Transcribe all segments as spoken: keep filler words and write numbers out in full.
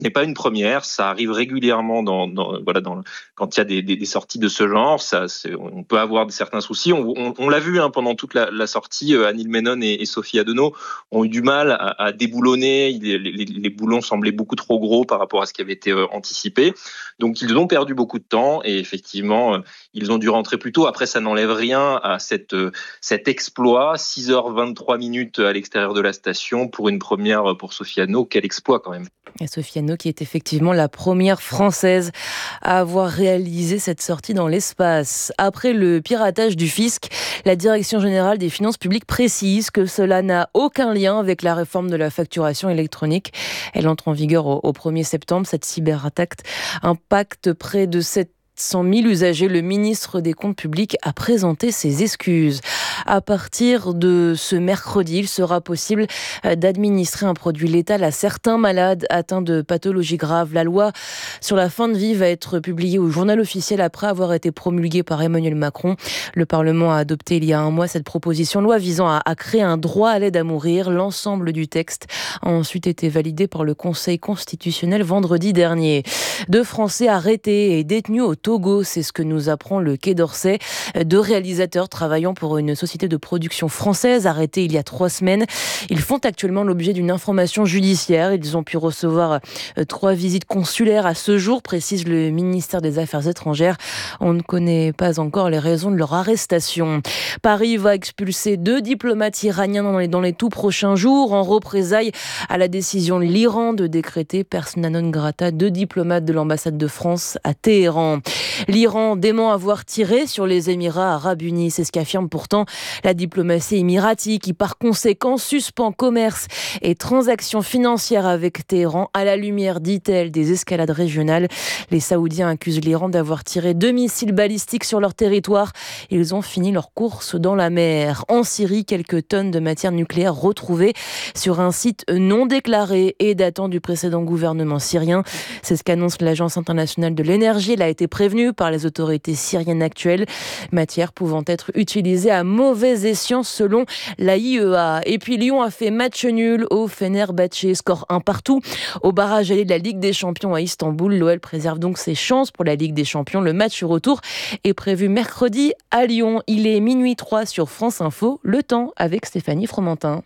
n'est pas une première, ça arrive régulièrement dans, dans voilà dans quand il y a des, des, des sorties de ce genre, ça c'est, on peut avoir certains soucis. On, on, on l'a vu hein, pendant toute la, la sortie, euh, Anil Menon et, et Sophie Adenau ont eu du mal à, à déboulonner. Les, les, les boulons semblaient beaucoup trop gros par rapport à ce qui avait été euh, anticipé. Donc ils ont perdu beaucoup de temps et effectivement euh, ils ont dû rentrer plus tôt. Après ça n'enlève rien à cette euh, cet exploit, six heures vingt-trois minutes à l'extérieur de la station pour une première pour Sophie Adenau. Quel exploit quand même. Et Sophie Adenau qui est effectivement la première française à avoir réalisé cette sortie dans l'espace. Après le piratage du fisc, la Direction générale des finances publiques précise que cela n'a aucun lien avec la réforme de la facturation électronique. Elle entre en vigueur au, au premier septembre. Cette cyberattaque impacte près de sept cent mille usagers. Le ministre des Comptes publics a présenté ses excuses. À partir de ce mercredi, il sera possible d'administrer un produit létal à certains malades atteints de pathologies graves. La loi sur la fin de vie va être publiée au journal officiel après avoir été promulguée par Emmanuel Macron. Le Parlement a adopté il y a un mois cette proposition de loi visant à, à créer un droit à l'aide à mourir. L'ensemble du texte a ensuite été validé par le Conseil constitutionnel vendredi dernier. Deux Français arrêtés et détenus au Togo, c'est ce que nous apprend le Quai d'Orsay. Deux réalisateurs travaillant pour une société de production française arrêtés il y a trois semaines. Ils font actuellement l'objet d'une information judiciaire. Ils ont pu recevoir trois visites consulaires à ce jour, précise le ministère des Affaires étrangères. On ne connaît pas encore les raisons de leur arrestation. Paris va expulser deux diplomates iraniens dans les, dans les tout prochains jours en représailles à la décision de l'Iran de décréter persona non grata deux diplomates de l'ambassade de France à Téhéran. L'Iran dément avoir tiré sur les Émirats arabes unis. C'est ce qu'affirme pourtant la diplomatie émirati qui par conséquent suspend commerce et transactions financières avec Téhéran à la lumière, dit-elle, des escalades régionales. Les Saoudiens accusent l'Iran d'avoir tiré deux missiles balistiques sur leur territoire. Ils ont fini leur course dans la mer. En Syrie, quelques tonnes de matière nucléaire retrouvées sur un site non déclaré et datant du précédent gouvernement syrien. C'est ce qu'annonce l'Agence internationale de l'énergie. Elle a été prévenue par les autorités syriennes actuelles. Matière pouvant être utilisée à mauvais escient selon la I E A. Et puis Lyon a fait match nul au Fenerbahçe, score un partout. Au barrage aller de la Ligue des Champions à Istanbul, l'O L préserve donc ses chances pour la Ligue des Champions. Le match retour est prévu mercredi à Lyon. Il est minuit trois sur France Info. Le temps avec Stéphanie Fromentin.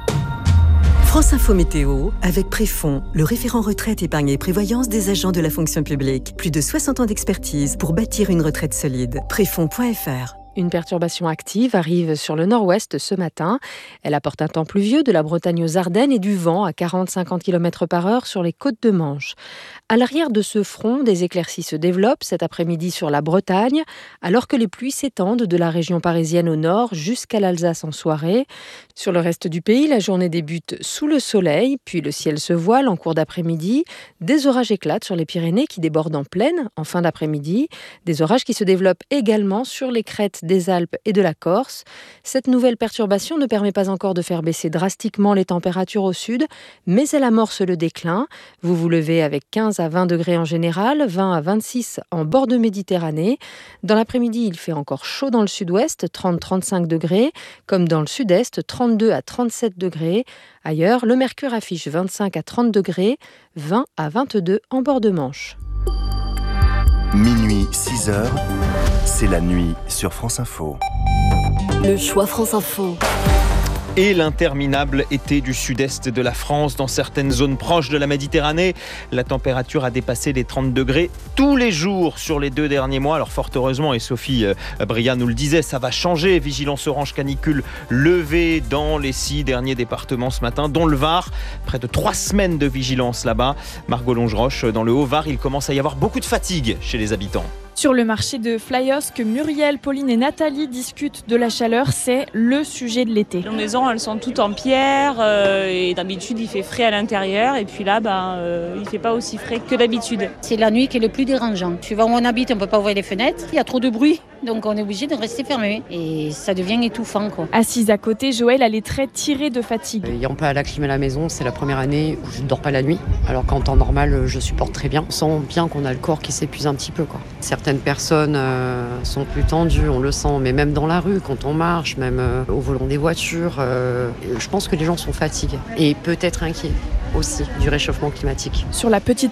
France Info Météo, avec Préfond, le référent retraite, épargne et prévoyance des agents de la fonction publique. Plus de soixante ans d'expertise pour bâtir une retraite solide. Préfond point F R. Une perturbation active arrive sur le nord-ouest ce matin. Elle apporte un temps pluvieux de la Bretagne aux Ardennes et du vent à quarante à cinquante kilomètres par heure sur les côtes de Manche. À l'arrière de ce front, des éclaircies se développent cet après-midi sur la Bretagne, alors que les pluies s'étendent de la région parisienne au nord jusqu'à l'Alsace en soirée. Sur le reste du pays, la journée débute sous le soleil, puis le ciel se voile en cours d'après-midi. Des orages éclatent sur les Pyrénées qui débordent en pleine en fin d'après-midi. Des orages qui se développent également sur les crêtes des Alpes et de la Corse. Cette nouvelle perturbation ne permet pas encore de faire baisser drastiquement les températures au sud, mais elle amorce le déclin. Vous vous levez avec quinze à vingt degrés en général, vingt à vingt-six en bord de Méditerranée. Dans l'après-midi, il fait encore chaud dans le sud-ouest, trente à trente-cinq degrés, comme dans le sud-est, trente-deux à trente-sept degrés. Ailleurs, le mercure affiche vingt-cinq à trente degrés, vingt à vingt-deux en bord de Manche. Minuit, six heures, c'est la nuit sur France Info. Le choix France Info. Et l'interminable été du sud-est de la France, dans certaines zones proches de la Méditerranée. La température a dépassé les trente degrés tous les jours sur les deux derniers mois. Alors fort heureusement, et Sophie euh, Bria nous le disait, ça va changer. Vigilance orange canicule levée dans les six derniers départements ce matin, dont le Var. Près de trois semaines de vigilance là-bas. Margot Longeroche, dans le Haut-Var, il commence à y avoir beaucoup de fatigue chez les habitants. Sur le marché de Flyosque, Muriel, Pauline et Nathalie discutent de la chaleur. C'est le sujet de l'été. Les maisons, elles sont toutes en pierre euh, et d'habitude, il fait frais à l'intérieur. Et puis là, ben, euh, il ne fait pas aussi frais que d'habitude. C'est la nuit qui est le plus dérangeant. Suivant où on habite, on ne peut pas ouvrir les fenêtres. Il y a trop de bruit. donc on est obligé de rester fermé et ça devient étouffant, quoi. Assise à côté, Joëlle a les traits tirés de fatigue. Ayant pas la clim à la maison, c'est la première année où je ne dors pas la nuit, alors qu'en temps normal, je supporte très bien. On sent bien qu'on a le corps qui s'épuise un petit peu, quoi. Certaines personnes euh, sont plus tendues, on le sent, mais même dans la rue, quand on marche, même euh, au volant des voitures, euh, je pense que les gens sont fatigués et peut-être inquiets aussi du réchauffement climatique. Sur la petite